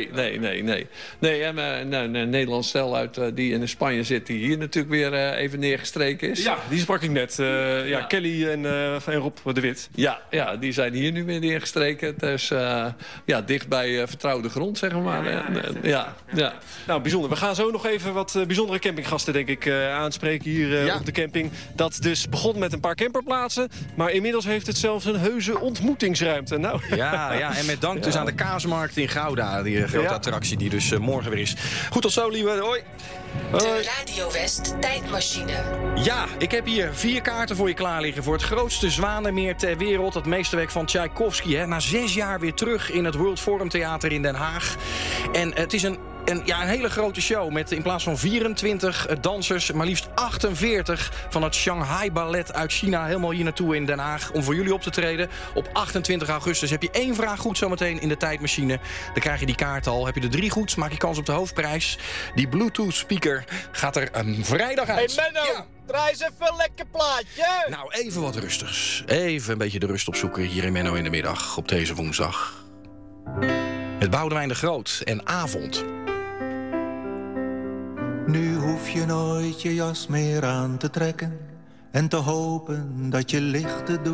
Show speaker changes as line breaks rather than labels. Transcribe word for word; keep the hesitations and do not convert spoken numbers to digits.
Nee, nee, nee, nee. Nee, en, uh, nou, een Nederlands stel uit uh, die in Spanje zit, die hier natuurlijk weer uh, even neergestreken is.
Ja, die sprak ik net. Uh, ja, ja, Kelly en, uh, en Rob de Wit.
Ja, ja, die zijn hier nu weer neergestreken. Dus uh, ja, dicht bij uh, vertrouwde grond, zeg maar. Ja, ja, ja. ja, ja.
Nou, bijzonder. We gaan zo nog even wat uh, bijzondere campinggasten, denk ik, uh, aanspreken hier uh, ja. op de camping. Dat dus begon met een paar camperplaatsen, maar inmiddels heeft het zelfs een heuse ontmoetingsruimte. Nou.
Ja, ja, en met dank ja. dus aan de Kaasmarkt in Gouda, die grote ja. attractie die dus uh, morgen weer is. Goed, tot zo, lieve. Hoi.
De Radio West tijdmachine.
Ja, ik heb hier vier kaarten voor je klaar liggen voor het grootste zwanenmeer ter wereld. Het meesterwerk van Tchaikovsky. Hè. Na zes jaar weer terug in het World Forum Theater in Den Haag. En het is een En ja, een hele grote show met in plaats van vierentwintig dansers maar liefst achtenveertig van het Shanghai Ballet uit China helemaal hier naartoe in Den Haag om voor jullie op te treden. Op achtentwintig augustus heb je één vraag goed zometeen in de tijdmachine. Dan krijg je die kaart al. Heb je er drie goed, maak je kans op de hoofdprijs. Die Bluetooth speaker gaat er een vrijdag uit.
Hey Menno, ja. Draai eens even een lekker plaatje.
Nou, even wat rustigs. Even een beetje de rust opzoeken hier in Menno in de middag op deze woensdag. Met Boudewijn de Groot en Avond.
Nu hoef je nooit je jas meer aan te trekken en te hopen dat je lichten doet.